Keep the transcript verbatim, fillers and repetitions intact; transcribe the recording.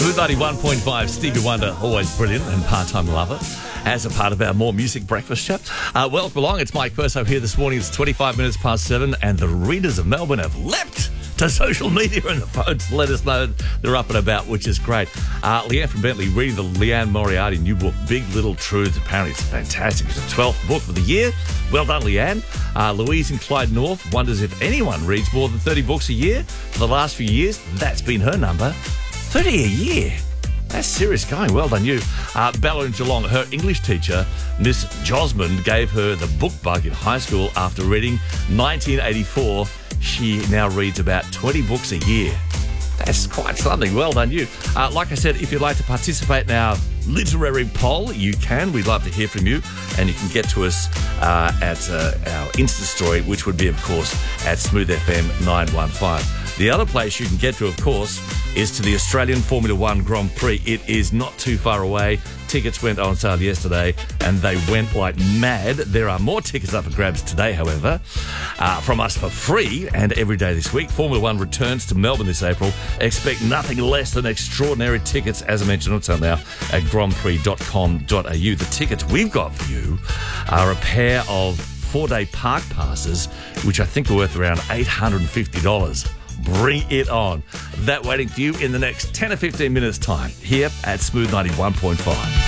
Smooth ninety-one point five, Stevie Wonder, always brilliant and part-time lover, as a part of our More Music Breakfast chat. Uh, welcome along, it's Mike Perso here this morning. It's twenty-five minutes past seven, and the readers of Melbourne have leapt to social media and the phones to let us know they're up and about, which is great. Uh, Leanne from Bentley reading the Leanne Moriarty new book, Big Little Truth. Apparently it's fantastic. It's the twelfth book of the year. Well done, Leanne. Uh, Louise in Clyde North wonders if anyone reads more than thirty books a year. For the last few years, that's been her number. thirty a year. That's serious going. Well done, you. Uh, Bella in Geelong, her English teacher, Miss Josmond, gave her the book bug in high school after reading nineteen eighty-four. She now reads about twenty books a year. That's quite something. Well done, you. Uh, like I said, if you'd like to participate in our literary poll, you can. We'd love to hear from you. And you can get to us uh, at uh, our Insta story, which would be, of course, at Smooth F M nine one five. The other place you can get to, of course, is to the Australian Formula One Grand Prix. It is not too far away. Tickets went on sale yesterday, and they went like mad. There are more tickets up for grabs today, however, uh, from us for free and every day this week. Formula One returns to Melbourne this April. Expect nothing less than extraordinary tickets, as I mentioned on sale now, at grand prix dot com dot a u. The tickets we've got for you are a pair of four-day park passes, which I think are worth around eight hundred fifty dollars. Bring it on. That waiting for you in the next ten or fifteen minutes' time here at Smooth ninety-one point five.